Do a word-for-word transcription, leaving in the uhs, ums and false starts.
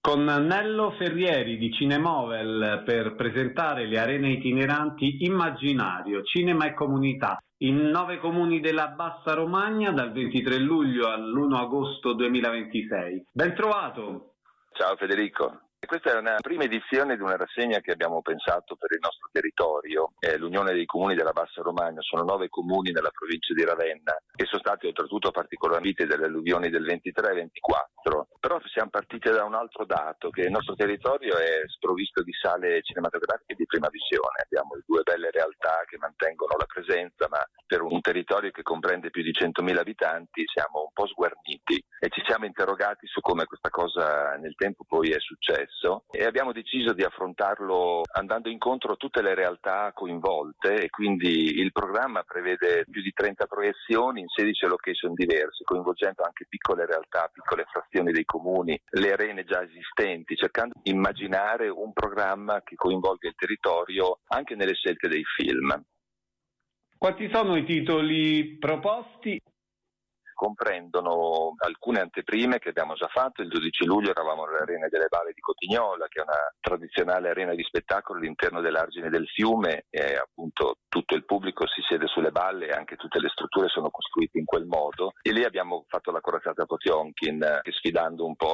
con Nello Ferrieri di Cinemovel per presentare le arene itineranti Immaginario, Cinema e Comunità in nove comuni della Bassa Romagna dal ventitré luglio all'primo agosto duemilaventisei. Ben trovato! Ciao Federico. Questa è una prima edizione di una rassegna che abbiamo pensato per il nostro territorio. È l'Unione dei Comuni della Bassa Romagna, sono nove comuni nella provincia di Ravenna che sono stati oltretutto particolarmente dalle alluvioni del ventitré e ventiquattro. Però siamo partiti da un altro dato, che il nostro territorio è sprovvisto di sale cinematografiche di prima visione. Abbiamo due belle realtà che mantengono la presenza, ma per un territorio che comprende più di centomila abitanti siamo un po' sguarniti e ci siamo interrogati su come questa cosa nel tempo poi è successo e abbiamo deciso di affrontarlo andando incontro a tutte le realtà coinvolte, e quindi il programma prevede più di trenta proiezioni in sedici location diverse, coinvolgendo anche piccole realtà, piccole frazioni dei comuni, le arene già esistenti, cercando di immaginare un programma che coinvolga il territorio anche nelle scelte dei film. Quanti sono i titoli proposti? Comprendono alcune anteprime che abbiamo già fatto. Il dodici luglio eravamo all'Arena delle Valli di Cotignola, che è una tradizionale arena di spettacolo all'interno dell'argine del fiume, e appunto tutto il pubblico si siede sulle balle e anche tutte le strutture sono costruite in quel modo, e lì abbiamo fatto la corazzata Potionkin, che sfidando un po'